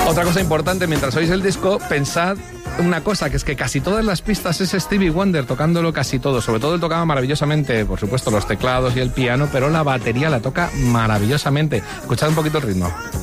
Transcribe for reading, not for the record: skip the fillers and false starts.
Otra cosa importante, mientras oís el disco, pensad una cosa, que es que casi todas las pistas es Stevie Wonder tocándolo casi todo. Sobre todo él tocaba maravillosamente, por supuesto, los teclados y el piano, pero la batería la toca maravillosamente. Escuchad un poquito el ritmo.